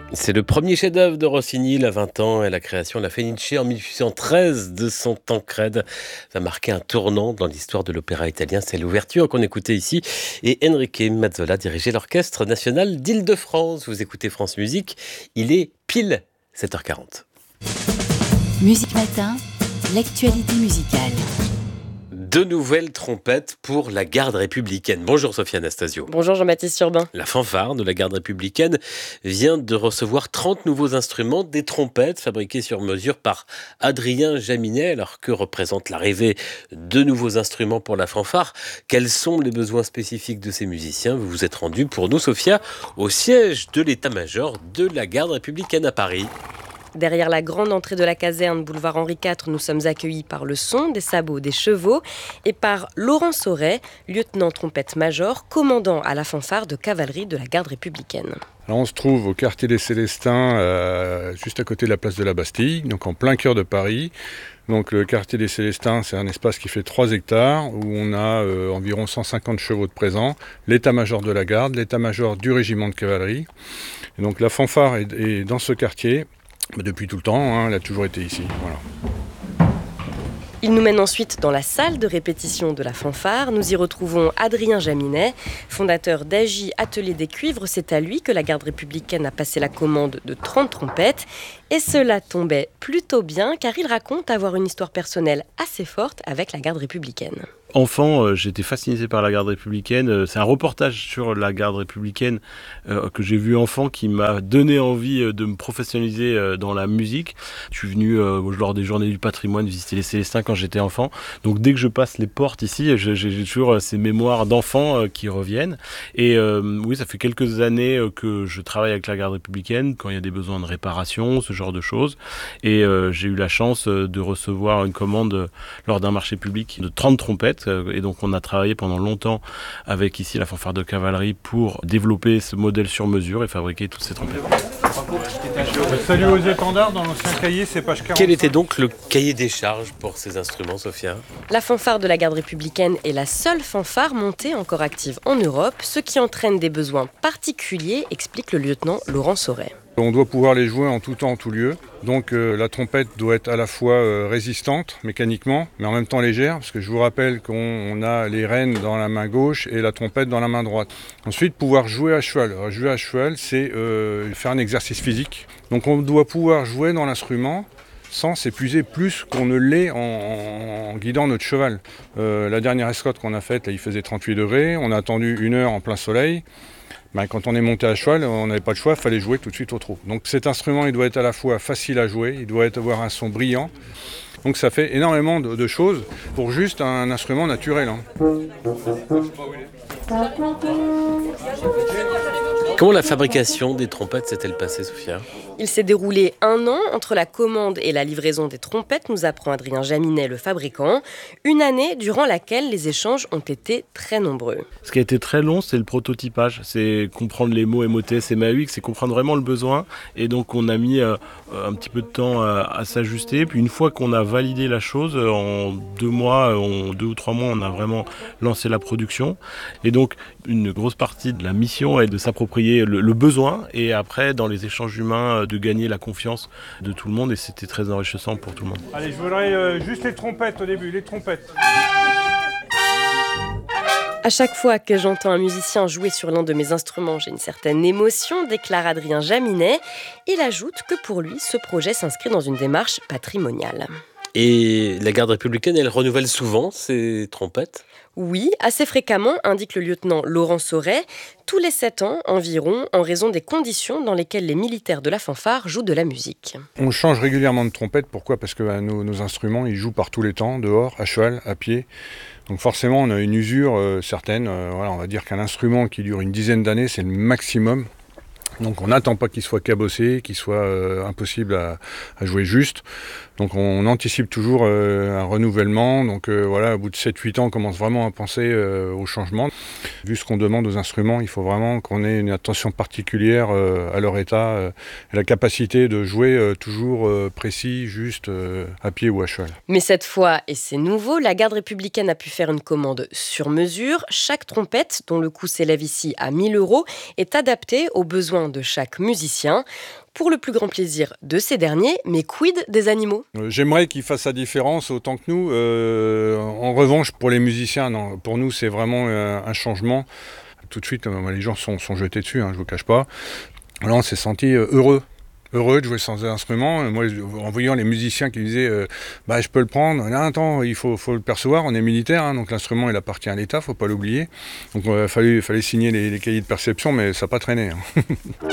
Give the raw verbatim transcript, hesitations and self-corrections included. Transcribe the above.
C'est le premier chef-d'œuvre de Rossini, il a vingt ans, et la création de la Fenice en mille huit cent treize de son Tancrède va marquer un tournant dans l'histoire de l'opéra italien. C'est l'ouverture qu'on écoutait ici. Et Enrique Mazzola dirigeait l'Orchestre national d'Île-de-France. Vous écoutez France Musique, il est pile sept heures quarante. Musique Matin, l'actualité musicale. De nouvelles trompettes pour la garde républicaine. Bonjour Sophie Anastasio. Bonjour Jean-Baptiste Urbain. La fanfare de la garde républicaine vient de recevoir trente nouveaux instruments, des trompettes fabriquées sur mesure par Adrien Jaminet. Alors que représente l'arrivée de nouveaux instruments pour la fanfare? Quels sont les besoins spécifiques de ces musiciens? Vous vous êtes rendu pour nous, Sophia, au siège de l'état-major de la garde républicaine à Paris. Derrière la grande entrée de la caserne, boulevard Henri quatre, nous sommes accueillis par le son des sabots des chevaux et par Laurent Sauret, lieutenant trompette-major, commandant à la fanfare de cavalerie de la garde républicaine. Alors on se trouve au quartier des Célestins, euh, juste à côté de la place de la Bastille, donc en plein cœur de Paris. Donc le quartier des Célestins, c'est un espace qui fait trois hectares, où on a euh, environ cent cinquante chevaux de présents, l'état-major de la garde, l'état-major du régiment de cavalerie. Et donc la fanfare est, est dans ce quartier. Depuis tout le temps, hein, elle a toujours été ici. Voilà. Il nous mène ensuite dans la salle de répétition de la fanfare. Nous y retrouvons Adrien Jaminet, fondateur d'A J Atelier des Cuivres. C'est à lui que la garde républicaine a passé la commande de trente trompettes. Et cela tombait plutôt bien car il raconte avoir une histoire personnelle assez forte avec la garde républicaine. Enfant, euh, j'étais fasciné par la garde républicaine. Euh, c'est un reportage sur la garde républicaine euh, que j'ai vu enfant qui m'a donné envie euh, de me professionnaliser euh, dans la musique. Je suis venu euh, lors des journées du patrimoine visiter les Célestins quand j'étais enfant. Donc dès que je passe les portes ici, j'ai, j'ai toujours euh, ces mémoires d'enfant euh, qui reviennent. Et euh, oui, ça fait quelques années euh, que je travaille avec la garde républicaine quand il y a des besoins de réparation, ce genre de choses. Et euh, j'ai eu la chance euh, de recevoir une commande euh, lors d'un marché public de trente trompettes. Et donc on a travaillé pendant longtemps avec ici la fanfare de cavalerie pour développer ce modèle sur mesure et fabriquer toutes ces trompettes. Salut aux étendards, dans l'ancien cahier, c'est page quarante. Quel était donc le cahier des charges pour ces instruments, Sophia? La fanfare de la garde républicaine est la seule fanfare montée encore active en Europe, ce qui entraîne des besoins particuliers, explique le lieutenant Laurent Sauret. On doit pouvoir les jouer en tout temps, en tout lieu. Donc euh, la trompette doit être à la fois euh, résistante mécaniquement, mais en même temps légère, parce que je vous rappelle qu'on on a les rênes dans la main gauche et la trompette dans la main droite. Ensuite, pouvoir jouer à cheval. Alors, jouer à cheval, c'est euh, faire un exercice physique. Donc on doit pouvoir jouer dans l'instrument sans s'épuiser plus qu'on ne l'est en, en, en guidant notre cheval. Euh, la dernière escorte qu'on a faite, là, il faisait trente-huit degrés, on a attendu une heure en plein soleil. Ben, quand on est monté à cheval, on n'avait pas le choix, il fallait jouer tout de suite au trot. Donc cet instrument, il doit être à la fois facile à jouer, il doit avoir un son brillant. Donc ça fait énormément de, de choses pour juste un instrument naturel. Hein. Comment la fabrication des trompettes s'est-elle passée, Sophia? Il s'est déroulé un an entre la commande et la livraison des trompettes, nous apprend Adrien Jaminet, le fabricant. Une année durant laquelle les échanges ont été très nombreux. Ce qui a été très long, c'est le prototypage. C'est comprendre les mots M O T S et M A U X, c'est comprendre vraiment le besoin. Et donc on a mis euh, un petit peu de temps à, à s'ajuster. Puis une fois qu'on a validé la chose, en deux mois, en deux ou trois mois, on a vraiment lancé la production. Et donc une grosse partie de la mission est de s'approprier le, le besoin et après, dans les échanges humains, de gagner la confiance de tout le monde et c'était très enrichissant pour tout le monde. Allez, je voudrais euh, juste les trompettes au début, les trompettes. À chaque fois que j'entends un musicien jouer sur l'un de mes instruments, j'ai une certaine émotion, déclare Adrien Jaminet. Il ajoute que pour lui, ce projet s'inscrit dans une démarche patrimoniale. Et la garde républicaine, elle renouvelle souvent ses trompettes? Oui, assez fréquemment, indique le lieutenant Laurent Sauret, tous les sept ans environ, en raison des conditions dans lesquelles les militaires de la fanfare jouent de la musique. On change régulièrement de trompette, pourquoi? Parce que bah, nos, nos instruments, ils jouent par tous les temps, dehors, à cheval, à pied. Donc forcément, on a une usure euh, certaine. Euh, voilà, on va dire qu'un instrument qui dure une dizaine d'années, c'est le maximum. Donc on n'attend pas qu'il soit cabossé, qu'il soit euh, impossible à, à jouer juste. Donc on anticipe toujours euh, un renouvellement. Donc euh, voilà, au bout de sept huit ans, on commence vraiment à penser euh, au changement. Vu ce qu'on demande aux instruments, il faut vraiment qu'on ait une attention particulière euh, à leur état, euh, et la capacité de jouer euh, toujours euh, précis, juste euh, à pied ou à cheval. Mais cette fois, et c'est nouveau, la garde républicaine a pu faire une commande sur mesure. Chaque trompette, dont le coût s'élève ici à mille euros, est adaptée aux besoins de chaque musicien. Pour le plus grand plaisir de ces derniers, mais quid des animaux ? Euh, J'aimerais qu'ils fassent la différence autant que nous. Euh, en revanche, pour les musiciens, non, pour nous, c'est vraiment euh, un changement. Tout de suite, euh, les gens sont, sont jetés dessus, hein, je ne vous cache pas. Là, on s'est senti euh, heureux. heureux de jouer sans instrument. Moi, en voyant les musiciens qui disaient euh, bah, je peux le prendre, là, attends, il faut, faut le percevoir, on est militaire, hein, donc l'instrument il appartient à l'État, il ne faut pas l'oublier. Donc il euh, fallait, fallait signer les, les cahiers de perception, mais ça n'a pas traîné. Hein.